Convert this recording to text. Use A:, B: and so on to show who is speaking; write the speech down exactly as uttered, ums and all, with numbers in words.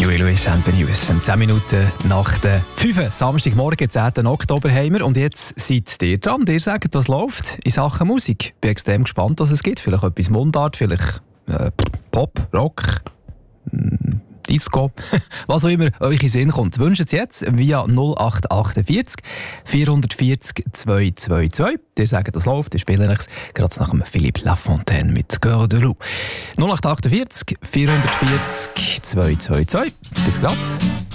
A: Huey Lewis and the News. zehn Minuten nach der fünf. Samstagmorgen, zehnten Oktober haben wir. Und jetzt seid ihr dran. Ihr sagt, was läuft in Sachen Musik. Ich bin extrem gespannt, was es gibt. Vielleicht etwas Mundart, vielleicht äh, Pop, Rock, mh, Disco, was auch immer euch in Sinn kommt. Wünscht es jetzt via null acht vier acht vier vier null zwei zwei zwei. Ihr sagt, was läuft. Ich spiele es gerade nach dem Philippe Lafontaine mit Cœur de Loup. null acht vier acht vier vier vier zwei zwei zwei. Bis gleich.